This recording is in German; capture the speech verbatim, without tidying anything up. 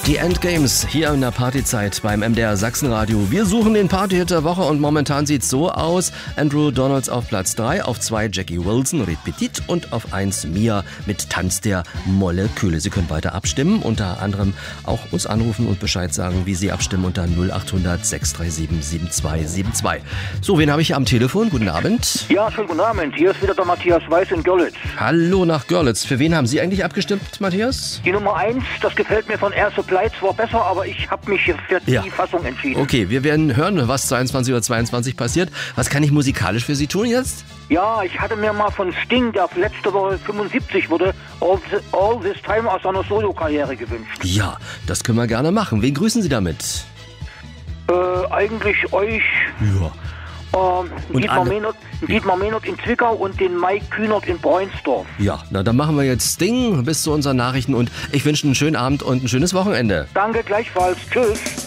Die Endgames hier in der Partyzeit beim M D R Sachsenradio. Wir suchen den Partyhit der Woche und momentan sieht's so aus. Andrew Donalds auf Platz drei, auf zwei Jackie Wilson, Red Petit und auf eins Mia mit Tanz der Moleküle. Sie können weiter abstimmen, unter anderem auch uns anrufen und Bescheid sagen, wie Sie abstimmen unter null acht hundert sechs drei sieben sieben zwei sieben zwei. So, wen habe ich hier am Telefon? Guten Abend. Ja, schönen guten Abend. Hier ist wieder der Matthias Weiß in Görlitz. Hallo nach Görlitz. Für wen haben Sie eigentlich abgestimmt, Matthias? Die Nummer eins, das gefällt mir von Erste Blei zwar besser, aber ich habe mich für die Ja. Fassung entschieden. Okay, wir werden hören, was zweiundzwanzig Uhr zweiundzwanzig passiert. Was kann ich musikalisch für Sie tun jetzt? Ja, ich hatte mir mal von Sting, der letzte Woche fünfundsiebzig wurde, All, the, all This Time aus seiner Solo-Karriere gewünscht. Ja, das können wir gerne machen. Wen grüßen Sie damit? Äh, eigentlich euch, Ja. ähm, Und Dietmar alle- Mehnert, Dietmar Mehnert in Zwickau und den Mike Kühnert in Bräunsdorf. Ja, na dann machen wir jetzt Sting bis zu unseren Nachrichten und ich wünsche einen schönen Abend und ein schönes Wochenende. Danke gleichfalls. Tschüss.